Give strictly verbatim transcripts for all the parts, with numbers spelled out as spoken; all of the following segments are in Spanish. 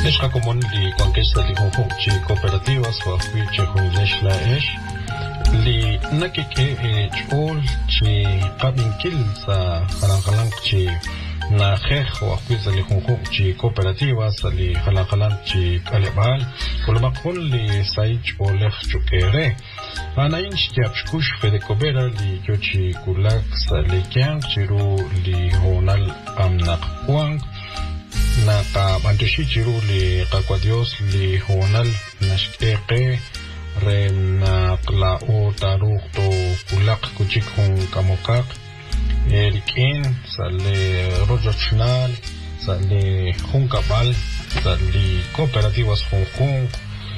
Eshka común li conquista li conjunto chi cooperativas o acuiche con la esh li nakike chol chi qabinkil sa halan chi na khekh o acuiza li conjunto chi cooperativas li halan chi kalebal kolmakun li saich o lef chukere ana inch ki apshkush fede kobera li yochi kulak sa li kyang chiru li honal amnak kwang naka bantushi chiru li kakwa Dios li honal nashkeke re nakla o taruk to kulak kuchik hong kamokak erikin sale rojochnal sale hong kabal sale cooperativas hong hong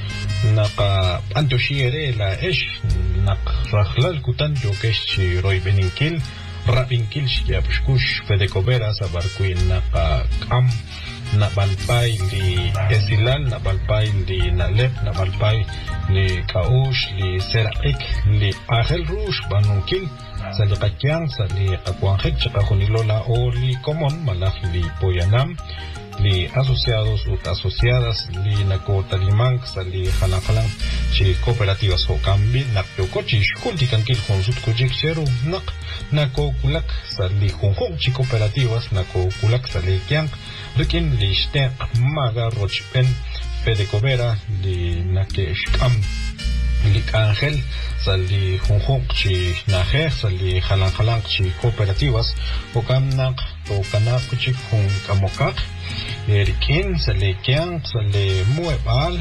naka bantushi ere la esh nak rahlal kutan yokesh chi roy beninkil rabinkil shkia pshkush fede kobera sabarkuin naka kam na balpay li esilal na balpay li nalep na balpay li kaush li seraik li ahel rush banunkil sa li kakyang sa li kakwanghek tsaka kunilola o li komon malak li poyanam li asociados ut asociadas li nako talimang sa li halakalang chi cooperativas ho kambil nakyo kochi shkulti kankil konsut kujik cheru nak nako kulak sa li honghong chi cooperativas nako kulak sa li kyang rikin li shtek maga rochpen fede kobera li nake shkam li angel sa li honghong chi naher sa li halang halang chi cooperativas ho kam nak to kanak kuchik hong kamokak erikin sa li kyang sa li muebal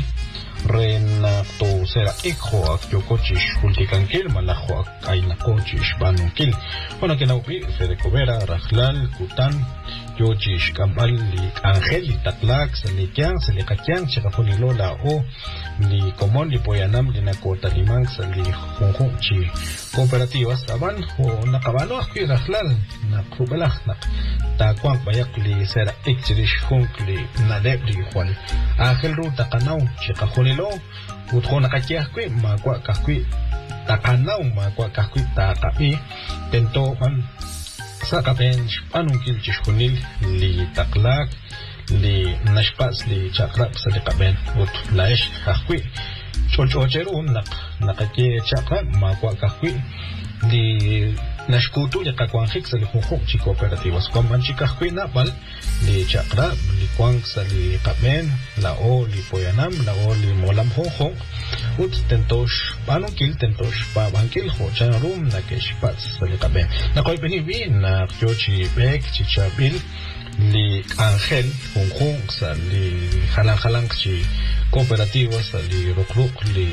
ren to sera ikho ak yokochish kultikankil malaho ak ay nakochish banunkil bueno que no fede kobera rahlal kutan yochish kambal li angel li taklak sa li kyang sa li kakyang chikapuni lola o li komon li poyanam li nakota limang sa li honghong chi cooperativas aban o nakabalo ak rahlal nakrubelak nak takwang bayak li sera ikchirish hong li nadeb li juan angel ru takanaw chikapuni lo utho nakakiakwi magwa kakwi takanaw magwa kakwi takapi tento man sa kapen panunkil chishkunil li taklak li nashpas li chakrap sa li kapen ut laish kakwi chochocheru nak nakaki chakrap magwa kakwi li nashkutu li kakwanghik sa li honghong chi cooperativas kwaman chi kakwi napal li chakra li kwang sa li kapen la o li poyanam la o li molam honghong ut tentosh panunkil tentosh pabankil ho charum na keshpats sa li kapen na koy beniwi na kyochi bek chi chabil li angel honghong sa li halang halang chi cooperativas sa li rukruk li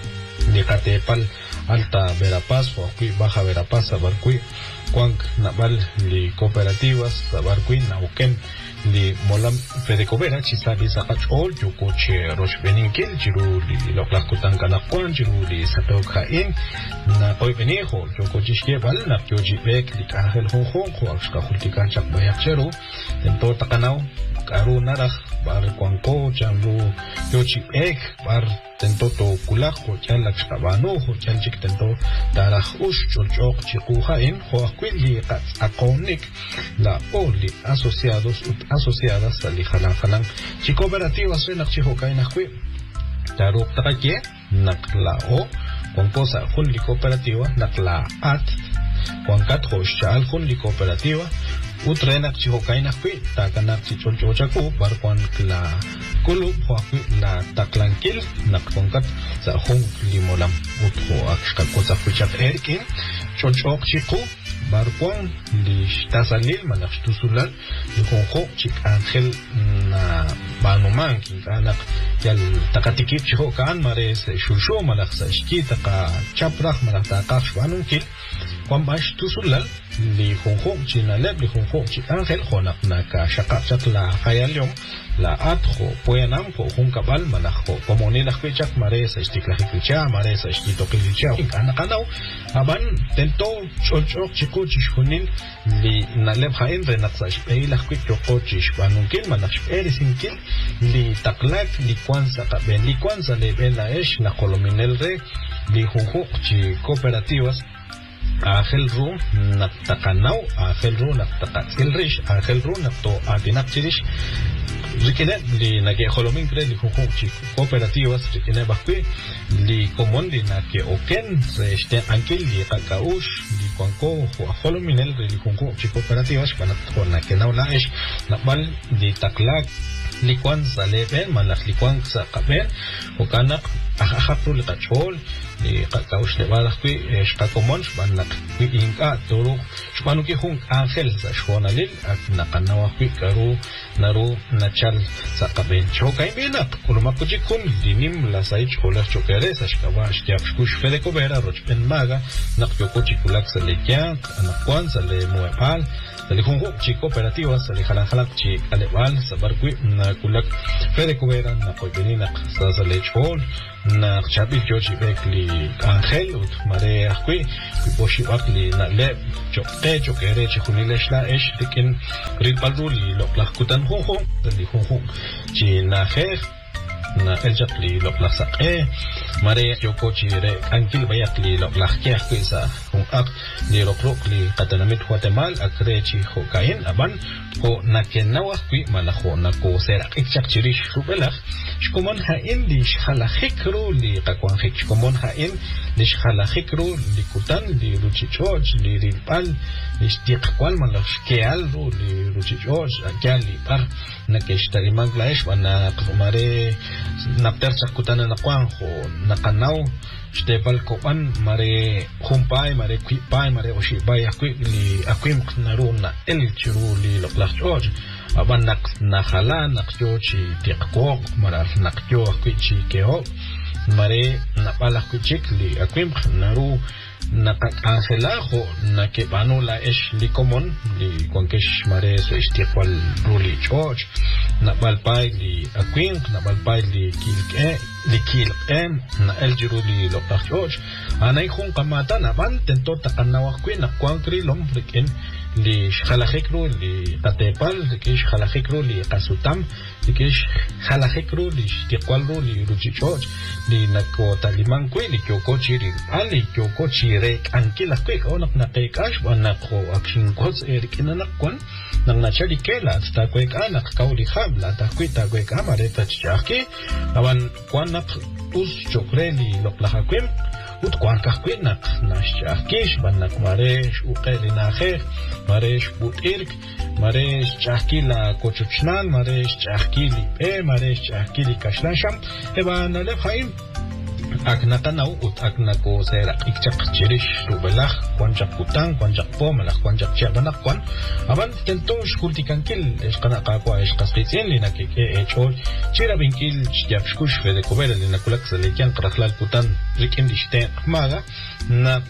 li katepal alta Verapaz o aquí baja Verapaz sabarkui kwang nabal li cooperativas sabarkui nauken li molam fede kobera chisabi sakachol yukoche rosh beninkil jiru li loklakutan kanakwan jiru li satok hain na koy benejo yukochishke bal na kyoji bek li kahel honghong ho akshka hultikan chak bayak cheru tento takanaw karu naraj bar kwangko chanlu yochi bek bar tento to kulak ho chan lakshkabano ho chan chik tento daraj ush chorchok chikuha in ho akwil li akonik la oli asociados ut asociadas ali halang halang chi cooperativas se nakchi ho kai nakwi taruk takake nakla o komposa hun li cooperativa nakla at kwangkat ho shal hun li cooperativa utrenak chi ho kai nakwi takanak chi chonchochaku par kwan kla kulub ho akwi la taklankil nakkwangkat sa hong limolam ut ho akshka kotsa kwichak erkin chonchok chiku barkwang li tasalil manak tusulal li honghong chik angel na banuman king anak yal takatikip chiho kan mare se shusho malak sa shki taka chaprak malak takak banunkil kwam bash tusulal li honghong chinaleb li honghong chik angel honak naka shaka chakla khayalyom la atjo poyanam ko hongkabal malak ko komonilak kwichak mare sa stiklahiklicha mare sa shkitokilicha anak anaw aban tento chonchok chiko chishkunin li naleb hain renak sa shpeilak kwitoko chishbanunkil malak shperisinkil li taklak li kwanza kaben li kwanza leben la esh na kolominel re li honghong chi cooperativas Angel Ru naktakanaw, Angel Ru naktakatsilrish, Angel Ru nakto atinakchirish Rikene li nake holomin kre li junjun chi cooperativas rikene bakwi li komon li nake oken se este ankil li kakaush li kwanko holominel li junjun chi cooperativas para nake naula es nabal li taklak li kwan sale ben malak li kwan sa kaben o kanak ahapru li kachol li kakaush le balakwi es kakomon banak wi inka toro shpanu ki jun angel sa shonalil ak nakanawa wi karu naru nachal sa kaben chokai bena kuluma kujikun dinim la sai chola chokere sa shkawa shtiap shkush fede kobera rochpen maga nakyo chikulak sa le kyan anakwan sa le muepal sa le jungo chi cooperativa sa le halan halak chi alebal sa barkwi na kulak fede kobera na koibenina sa sa le chol na chapi jochi bekli angel ut mare akwi boshi wakli na le chokte chokere chi khunilesh la esh lekin rilbalru li loplak kutan ho ho li ho ho chi na kher na eljak li loplak sa e mare yoko chi re angil bayak li loplak kya kwisa kung ak li lokrok li katanamit Guatemala akre chi ho kain aban ho nakenawa kwi malaho nako serak ikchak chirish rubelak shkomon hain li shhalahikro li kakwan hik shkomon hain li shhalahikro li kutan li ruchichoj li rilpal li shtiq kwal malak shkeal ro li ruchichoj akyal li par nakeshtariman glaesh wana kumare napter chakutana nakwan ho nakanaw Stepal kopan mare humpay mare kwipay mare oshibay akwi li akwim naruna el chiru li loplach oj aban nak nakhala nakyo chi tiqko mara nakyo akwi chi keo mare napala kuchik li akwim naru nakangela ho nakebano la esh li komon li konkesh mare so istiqwal ruli choj nabalpay li akwim nabalpay li kilke li kilem na eljiru li loplach oj anay khun kamata naban tento takanawa kwin nakwankri lom rikin li khalahikru li katepal li khalahikru li kasutam li khalahikru li istiqwal li ruchichoj li nakota liman kwe li kyoko chiri ali kyoko chire ankila kwe onak nakekash wanako akshin kos erikina nakwan nang nachali kela sta kwe anak kauli habla ta kwe ta kwe amare ta chaki awan kwanak us chokreli loplaha kwem ut kwan ka kwe nak nashkish banak maresh uqeli nahe maresh butirk maresh chakila kochuchnan maresh chakili pe maresh chakili kashlasham eba nale khaim aknatanaw ut aknako sera ikchak chirish rubelach kwanjak kutang kwanjak pomalach kwanjak chabanak kwan aban tento shkultikankil eshkanaka kwa eshkasqitien linakeke echol chira binkil chiyap shkush fede kobera linakulak salekian qraklal kutan rikin dishten maga nak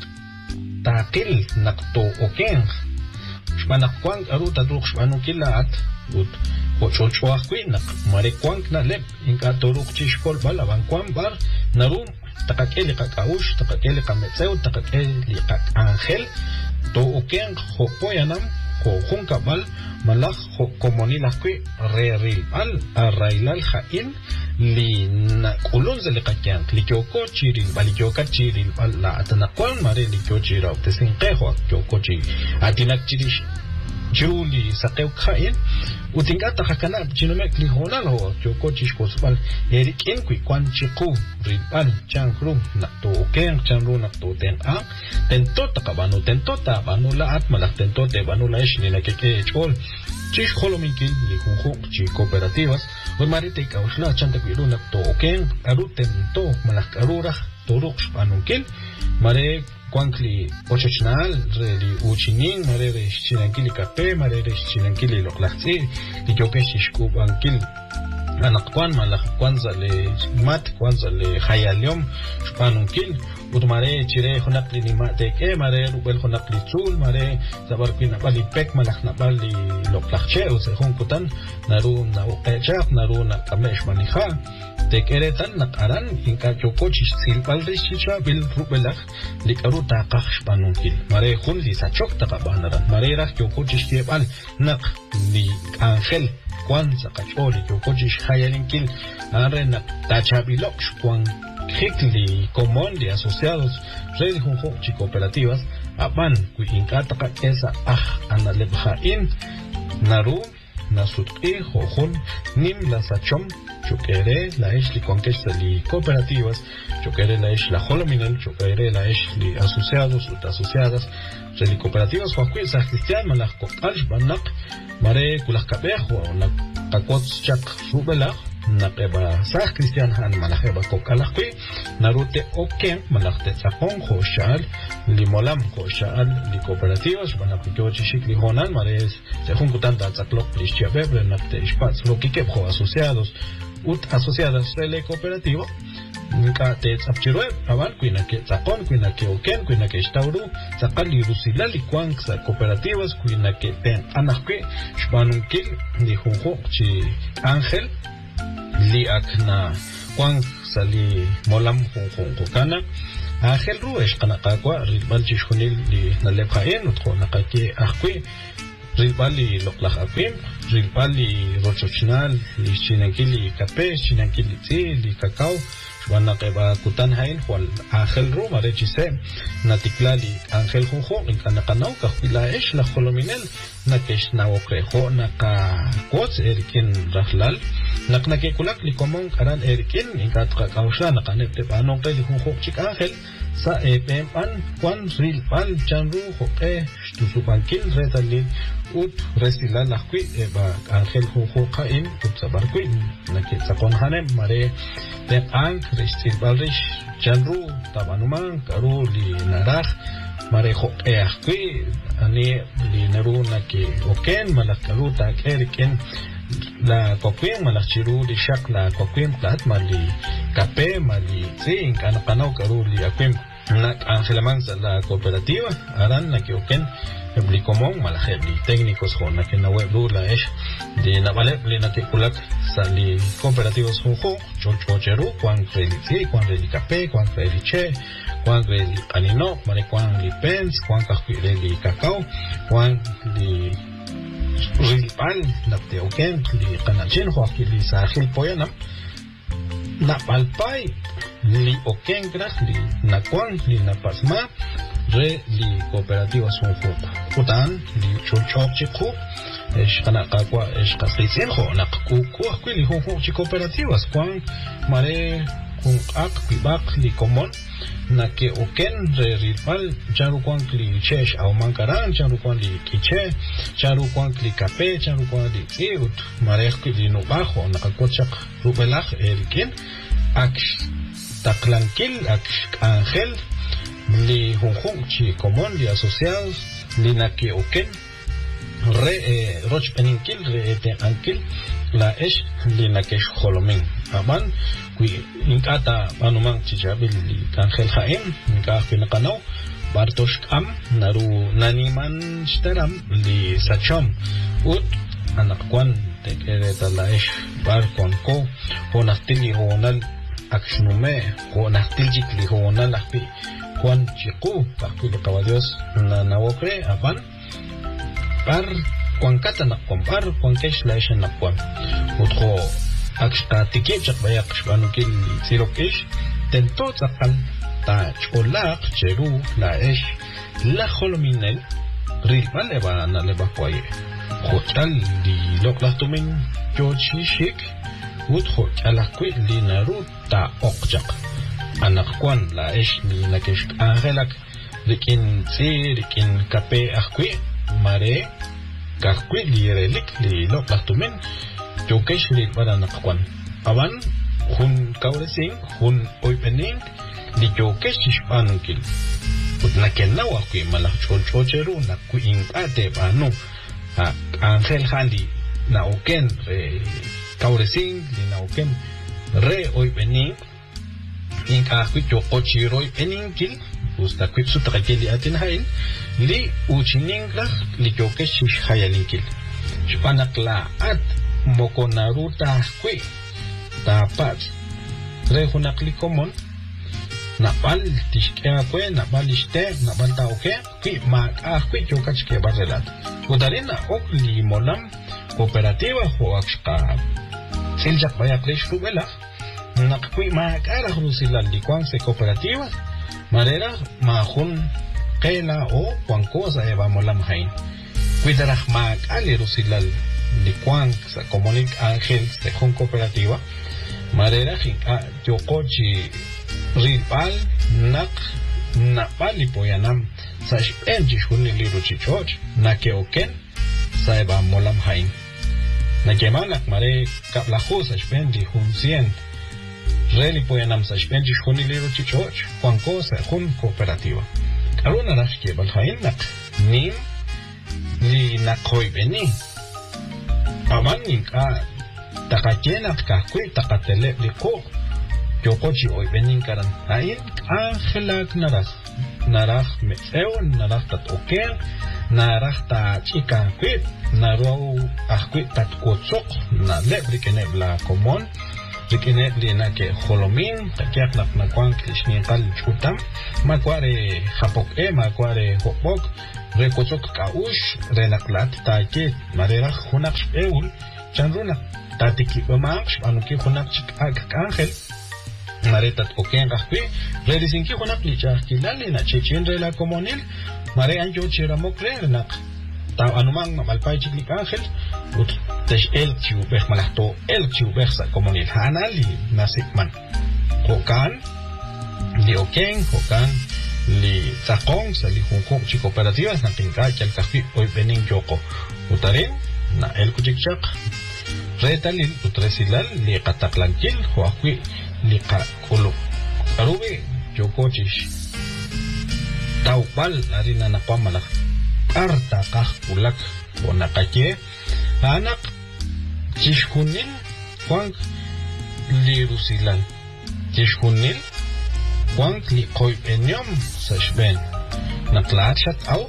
taqil nakto okeng shpanak kwan aruta druk shpanu kilat ut kochochwak kwinak mare kwan na lep inka toruk chishkol balaban kwan bar narum takakeli kakaush takakeli kametseu takakeli kak angel to oken hopoyanam ko hunkabal malak ho komonilak kwi reril al arailal hain li na kulon zeli kakyan li kyoko chiril bali kyoka chiril al la atanakwan mare li kyo chiraw tesinqeho kyoko chi atinak chirish Juli sakeu kain utingata hakana jinomek li honal ho kyoko chishko subal erik en kui kwan chiku ribal changru nakto ken changru nakto ten a tento takabano tento ta banu la at malak tento te banu la ish ni nakeke chol chish kholominkil li junjo chi cooperativas o marite kausla chanta kwiru nakto ken aru tento malak arura toruk spanunkil mare Kwankli ochochnal reli uchinin marere chinankili kape marere chinankili loklaxi likopesh shkub ankil anakwan malak kwanza le mat kwanza le khayalium shpanunkil utmare chire khonakli ni mate ke mare rubel khonakli chul mare zabarkina bali pek malak na bali loklaxche o se khonkutan naru na uqechaq naru na kamesh manikha tekeretan nakaran inka kyoko chisil balrishicha bil rubelak likaru taqaq shpanunkil mare khun li sachok taqabanaran mare ra kyoko chishkebal nak li angel kwanza kacholi kyoko chish khayalinkil arena tachabilok shkwan hikli común de asociados redi junjo chi cooperativas aban ku inka taqa esa ah analebhain naru nasutqi jojun nim la sachom chukere la ish li conquista li cooperativas chukere la ish la holominel chukere la ish li asociados ut asociadas li cooperativas huaqui sa cristian malach kokal banak mare kulah kabejo na kakot chak subela na peba sa cristian han malacheba kokalaqui narute oken malachte sapon khoshal li molam khoshal li cooperativas banak jochi shikli honan mare se juntan da tsaklok lichia bebre nakte spats lo kike kho asociados ut asociadas le cooperativo nka te tsapchirwe aban kuina ke tsakon kuina ke oken kuina ke stauru tsakali rusilali kwang sa cooperativas kuina ke ten anakwe shbanunkil ni hunho chi Ángel li akna kwang sali molam hunho kana Ángel ruesh kana kakwa ribal chishunil li nalephaen utko nakake akwe Rilpali loklach apim, rilpali rochochinal, li chinankili kape, chinankili tzi, li kakao, shwana keba kutan hain, hual Ángel ru marechise, natiklali Ángel junjo, inkanakanaw, kahpila esh la holominel, nakesh na okrejo, naka kots erikin rahlal, naknakekulak li komong karan erikin, inkatkakawsha, nakanepte panong li junjo chik Ángel, sa epem an kwan rilpal chanru hoke shtusupankil retalil ut resila lakwi eba Ángel junjo kain ut sabarkwi nakit sakon hanem mare tem ang restilpal rish chanru tabanuman karu li naraj mare hoke akwi ani li naru naki oken malakaru tak eriken la kokwim malak chiru li shak la kokwim kat mali kape mali zing kanakanaw karu li akwim nak Ángel sa la cooperativa aran na que oken eblicomon malajebli técnicos con na que na web la es de na vale na que kulak sali cooperativos junjo chochocheru kwan relici kwan relicape kwan reliche kwan reli anino mare kwan li pens kwan kahpireli cacao kwan li rilpal na te oken li kanachin hoaki li sahil poyanam na palpai li oken gras li na kwan li na pasma re li cooperativas junjo utan li chochok chiku es kana kakwa es kasisen ho na kuku akili junjo chi cooperativas kwan mare kun ak pibak li komon na que oken re rilpal charu kwan li chesh au mankaran charu kwan li kiche charu kwan li kape charu kwan li iut mare li no bajo na kakochak rubelach elkin ak taklankil ak Ángel li junjun chi komon li asociados li na que oken re eh, roch peninkil re ete ankil la esh li na que holomen aban kui inkata panuman chichabil li Ángel haim inka pinakanaw bartosh am naru naniman shtaram li sachom ut anakwan tekereta la esh bar kon ko honastili honal akshnume honastilji li honal api kwan chiku pakili kawadios na nawokre aban par kwan kata nakwan par kwan kesh la esh nakwan utko akshta tikechak bayak shbanukil sirokish tento tsakal ta cholak cheru la esh la holominel rilpal eba na leba kwaye hotal li loklahtumin jochishik ut hotalakwi li naru ta okjak anakwan la esh li nakesh Ángelak likin tsi likin kape akwi mare kakwi li relik li loklahtumin jokesh li para nakwan aban hun kauresing hun oipening li jokesh ishpanunkil ut nakenaw akwi malak cholchocheru nakwi inkate panu Ángel handi na oken re kauresing li na oken re oipening inka akwi jokochiroi peninkil usta kwip sutrakeli atin hain li uchininglak li jokesh ishhayalinkil shpanakla at moko naruta kwi tapat re hunakli komon napal tishkea kwe napal ishte napal taoke kwi mak ah kwi chokach ke barrelat udarina ok li molam cooperativa ho akshka siljak bayak lesh rubela nak kwi mak ara hrusilal li kwan se cooperativa marera mahun kela o kwan cosa eba molam hain kwi darah mak ali rusilal licuan sa comunic ángel se con cooperativa marera jinka yokochi rilpal nak napali poyanam sa enji hunni liru chichoch na ke oken sa eba molam hain na kemanak mare kapla husa spendi hun cien reli poyanam sa spendi hunni liru chichoch juan cosa hun cooperativa aruna rashke bal hain nak nim li nakoy beni amanin ka takakena kakui takatele liko yokochi oy benin karan ain angelak naras naraj meo naraj tat oker naraj ta chica quit naro akui tat kotsok na lebre kenebla komon rikenebli na ke holomin takiak nak na kwang krishni kal chutam makware hapok e makware hopok rekotsok kaush renaklat ta ke marera hunak eul chanruna tatiki bamaks anuki hunak chik angel maretat oken rakwi redisinki hunak licha kilali na chechen rela komonil mare anjo chiramokre nak ta anumang malpai chiklik angel ut tesh el chiu beh malahto el chiu beh sa komonil hanali nasikman kokan li oken kokan li takong sa li hunkong chi kooperativas na tingka kyal kakwi oy bening joko utarin na el kuchikchak retalil utresilal li qataklankil huakwi li qakulu arubi jokochish taupal arina napamalak arta qaqulak onaqache anak chishkunil juan li rusilal chishkunil juan li qoy enyam sashben naqlachat au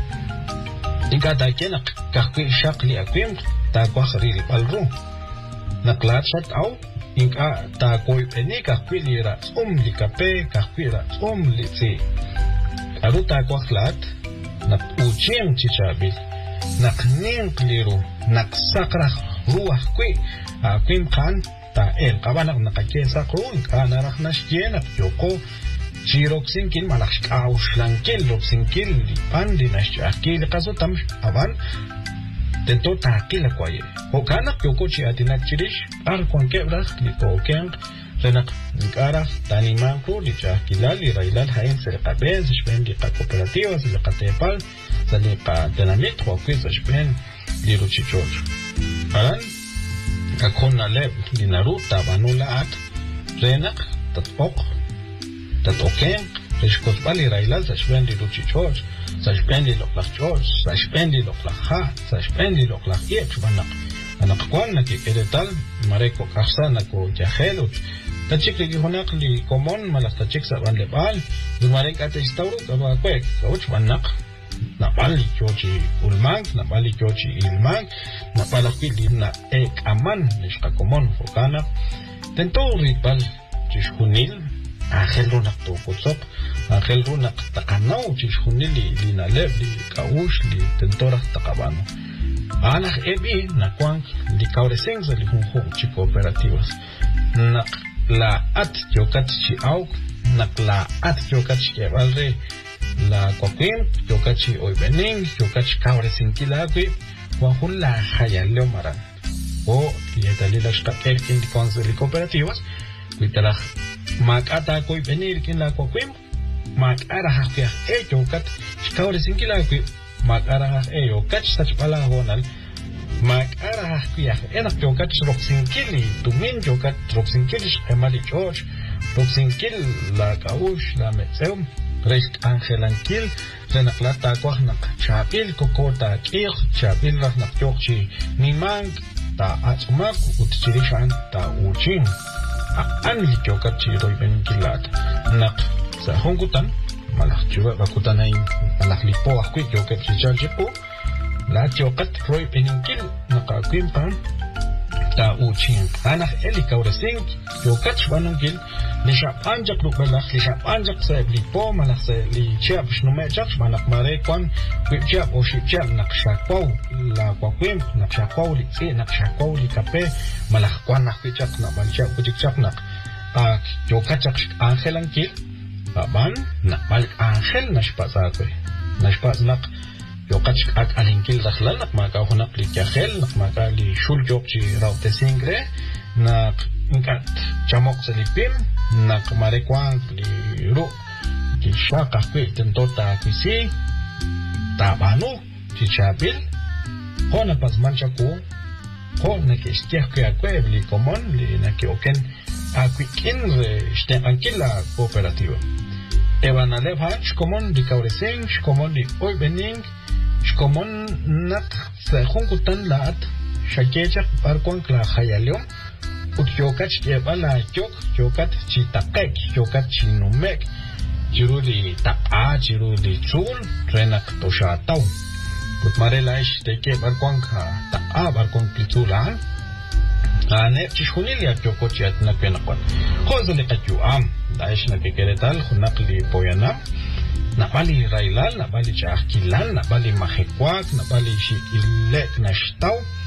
inka dakenak kakwi shaqli akwim ta kwakhri balru naqlachat au inka ta koy enika kwilira um likape kakwira um litsi aruta kwakhlat nak uchen chichabil nak nin kliru nak sakra ruah kwi akwim khan ta el kabanak nakake sakru inka narak nashyenak yoko chiroksinkin malakshkaushlankel loksinkel pandi nashakil qasotam aban tento takila kwaye okanak yokochi atinak chirish ar kwankebras liko okeng renak nkara taniman ko licha kilali railal hain se qabez shpendi qa cooperativas le qatepal sali qa dinamit wa quiz shpen liru chichol aran akona le dinaruta banula at renak tatpok tatokeng rishkos bali railal shpendi liru chichol sashpendi loklak George, sashpendi loklak ha, sashpendi loklak iech banak. Anak kwan na kikeretal, mareko karsana ko jahelot. Tachik lagi honak li komon malak tachik sa ban lebal, dumarek ate istaurut aba kwek, kauch banak. Napali kyochi ulmang, napali kyochi ilmang, napalaki li na ek aman nishka komon fokana. Tento ritbal chishkunil, Angel runak to kutsok, angel runak takanaw chishunil li li naleb li kaush li tentorak takabano. Anak ebi nakwang li kaureseng sa li hunhong chi cooperativas. Nak la at yokat chi auk, nak la at yokat chi kebalre la kwakwim, yokat chi oibening, yokat chi kaureseng kilagwi, wahul la hayaleo maran. O liyetalila shkakek indi konse li cooperativas, kuitalak makata koy benir kin la kwakwim makara hakya e jokat shkawre sinkila kwi makara hak e jokat sachpala honal makara hakya enak jokat rok sinkili tumin jokat rok sinkili emali george rok sinkil la kaush la metseum recht angelankil renaklata kwahnak chapil kokota kir chapil nak jochi nimang ta atmak utchirishan ta uchin an li kyokat chiro iben kilat nak sa hongutan malak chuba bakutan ay malak lipo akwi kyokat chichal jipo la kyokat roi peninkil nakakwim pan ta uchin anak eli kauresing kyokat shbanungil li shap anjak lukbalak li shap anjak sa lipo malak sa li chiap shnumechak shbanak mare kwan kwip chiap o ship chiap nak shakwaw la kwakwim nak shakwaw li tsi nak shakwaw li kape malak kwan nak kwichak nak manchiap kuchikchak nak ak yokachak angelankil aban nak balik angel nashpazakwe nashpaz nak yoqach ak alinkil dakhlan nak maka hunaq li kahel nak maka li shul jokchi raute singre nak inkat chamok selipim nak marekwang li ru ki shaka kwe tentota kisi tabanu ki chabil hona pas manchaku hona ki stiak kwe akwe li komon li na ki oken akwikin re shte ankila cooperativa evan alevhan shkomon di kaureseng shkomon di oibening shkomon nak sa khunkutan lat shakechak parkon kla khayalium ut yokat yebala yok yokat chitakek yokat chinumek jiruli tapa jiruli chul renak toshatau ut marelaish teke parkon kha tapa parkon klitulan ane chishunilia yokot yatna penakon khozali qatyu am daish na kekeretal khunaqli poyanam Nabali railal, nabali chakilal, nabali mahekwak, nabali shikilek nashtaw.